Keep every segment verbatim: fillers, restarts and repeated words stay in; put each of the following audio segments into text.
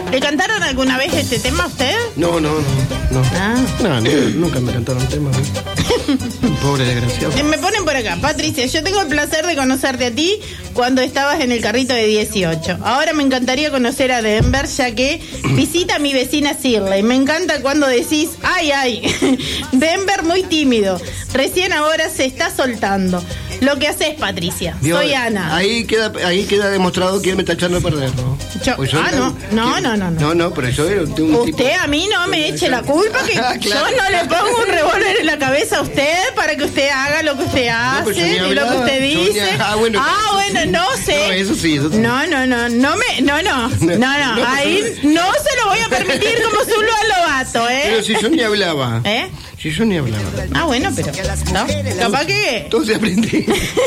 ¿Le cantaron alguna vez este tema a usted? No, no, no. No, ah. no, no nunca me cantaron temas. Pobre desgraciado. Me ponen por acá, Patricia, yo tengo el placer de conocerte a ti cuando estabas en el carrito de dieciocho. Ahora me encantaría conocer a Denver, ya que visita a mi vecina Shirley. Me encanta cuando decís, ay, ay. Denver muy tímido. Recién ahora se está soltando. Lo que haces, Patricia. Dios, soy Ana. Ahí queda, ahí queda demostrado que él me está echando a perder, ¿no? Yo, pues yo ah, no, no, no, no, no. No, no, pero yo era un tipo... Usted a mí no me eche la culpa, que claro. Yo no le pongo un revólver en la cabeza a usted para que usted haga lo que usted hace no, y lo que usted dice. Ni, ah, bueno, ah, bueno, no sé. No, eso sí, eso sí. No, no, no, no me, no, no, no, no, no ahí no se lo voy a permitir como Zulu al Lobato, ¿eh? Pero si yo ni hablaba. ¿Eh? Si yo ni hablaba. Ah, bueno, pero ¿no? Capaz que... Todo se aprende.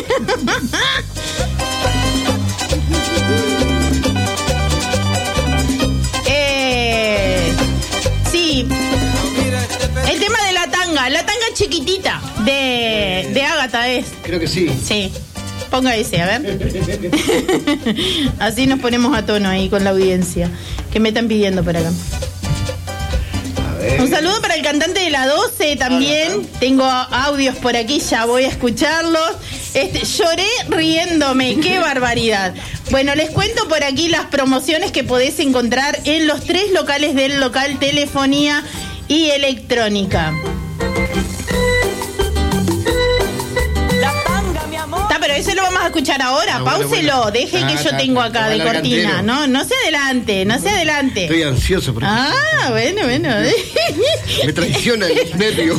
eh, sí. El tema de la tanga, la tanga chiquitita de, de Ágata es. Creo que sí. Sí. Ponga ese, a ver. Así nos ponemos a tono ahí con la audiencia que me están pidiendo por acá. Un saludo para el cantante de la doce también. Tengo audios por aquí, ya voy a escucharlos. Este, lloré riéndome, qué barbaridad. Bueno, les cuento por aquí las promociones que podés encontrar en los tres locales del local Telefonía y Electrónica. Pero eso lo vamos a escuchar ahora, ah, páuselo, bueno, bueno. Deje ah, que yo tengo acá de cortina, no, no se adelante, no se adelante. Estoy ansioso por Ah, eso. bueno, bueno. Me traiciona el nervio.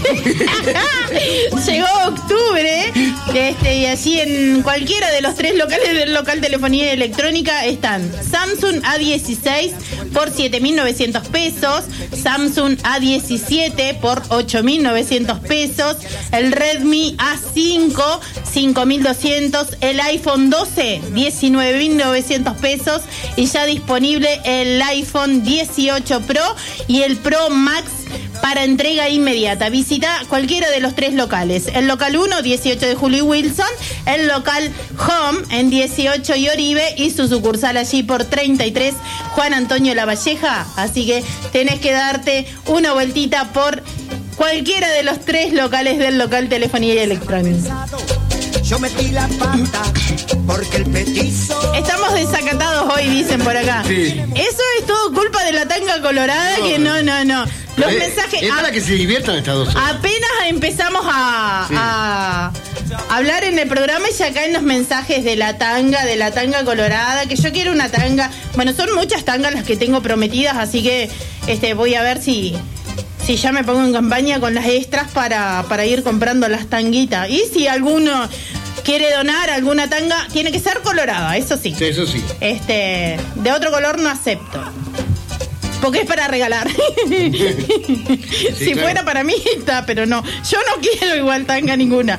Llegó octubre, este, y así en cualquiera de los tres locales del local Telefonía y Electrónica están Samsung A dieciséis por siete mil novecientos pesos, Samsung A diecisiete por ocho mil novecientos pesos, el Redmi A cinco, cinco mil doscientos, el iPhone doce, diecinueve mil novecientos pesos, y ya disponible el iPhone dieciocho Pro y el Pro Max para entrega inmediata. Visita cualquiera de los tres locales. El local uno, dieciocho de Julio y Wilson, el local Home en dieciocho y Oribe, y su sucursal allí por treinta y tres Juan Antonio Lavalleja. Así que tenés que darte una vueltita por cualquiera de los tres locales del local Telefonía y Electrónica. Yo metí la pata porque el petizo... Estamos desacatados hoy, dicen por acá. Sí. Eso es todo culpa de la tanga colorada, no, que no, no, no. Los es, mensajes... Es para a, que se diviertan estas dos horas. Apenas empezamos a, sí. a hablar en el programa y ya caen los mensajes de la tanga, de la tanga colorada, que yo quiero una tanga. Bueno, son muchas tangas las que tengo prometidas, así que este voy a ver si... Si ya me pongo en campaña con las extras para, para ir comprando las tanguitas. Y si alguno quiere donar alguna tanga, tiene que ser colorada, eso sí. Sí, eso sí. Este, de otro color no acepto. Porque es para regalar. Sí, si claro. fuera para mí, está, pero no. Yo no quiero igual tanga ninguna.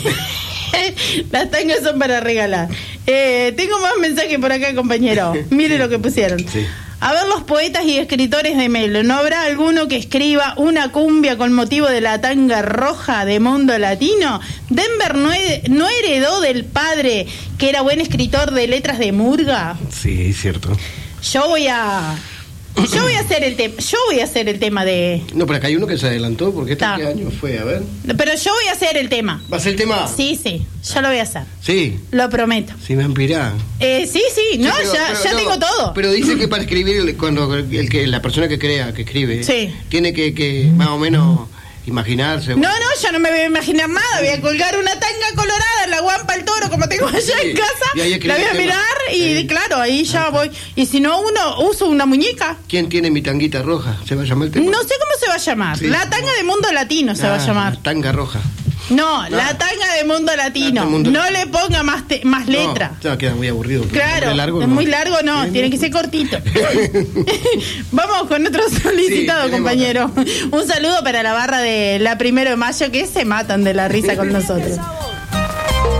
Las tangas son para regalar. Eh, tengo más mensajes por acá, compañero. Mire lo que pusieron. Sí. A ver, los poetas y escritores de Melo, ¿no habrá alguno que escriba una cumbia con motivo de la tanga roja de Mundo Latino? ¿Denver no, he, no heredó del padre que era buen escritor de letras de murga? Sí, cierto. Yo voy a... Yo voy a hacer el tema. Yo voy a hacer el tema de. No, pero acá hay uno que se adelantó, porque este qué año fue, a ver. Pero yo voy a hacer el tema. ¿Va a ser el tema? Sí, sí, yo lo voy a hacer. Sí. Lo prometo. Sí, me inspirá. Eh, sí, sí, no, sí, pero, ya, pero, ya no, tengo todo. Pero dice que para escribir, cuando el que la persona que crea, que escribe, sí. tiene que, que más o menos imaginarse. No, no, yo no me voy a imaginar nada. Voy a colgar una tanga colorada en la guampa el toro, como tengo allá sí. en casa. La voy a mirar y sí. claro, ahí ya ah, voy. Y si no, uno uso una muñeca. ¿Quién tiene mi tanguita roja? ¿Se va a llamar el tema? No sé cómo se va a llamar. Sí. La tanga de Mundo Latino se ah, va a llamar. La tanga roja. No, ah. la tanga de Mundo Latino. Mundo... No le ponga más te, más letra. No, no, queda muy aburrido. Claro, muy largo, es no. muy largo, no, ¿Sí? tiene que ser cortito. Vamos con otro solicitado, sí, compañero. Un saludo para la barra de la Primero de Mayo, que se matan de la risa con nosotros.